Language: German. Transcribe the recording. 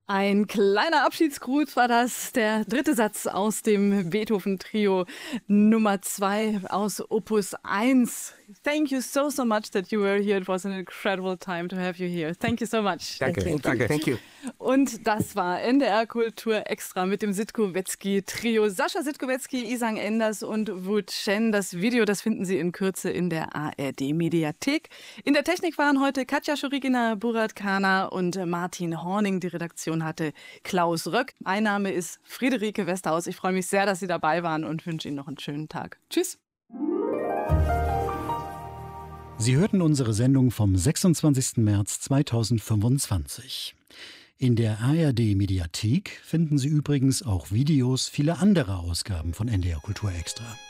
Ein kleiner Abschiedsgruß war das, der dritte Satz aus dem Beethoven-Trio Nummer 2 aus Opus 1. Thank you so much that you were here. It was an incredible time to have you here. Thank you so much. Danke. Thank you. Und das war NDR Kultur Extra mit dem Sitkowetzki-Trio. Sascha Sitkowetzki, Isang Enders und Wu Chen. Das Video, das finden Sie in Kürze in der ARD-Mediathek. In der Technik waren heute Katja Schurigina, Burat Kana und Martin Horning. Die Redaktion hatte Klaus Röck. Mein Name ist Friederike Westerhaus. Ich freue mich sehr, dass Sie dabei waren und wünsche Ihnen noch einen schönen Tag. Tschüss. Sie hörten unsere Sendung vom 26. März 2025. In der ARD-Mediathek finden Sie übrigens auch Videos vieler anderer Ausgaben von NDR Kultur Extra.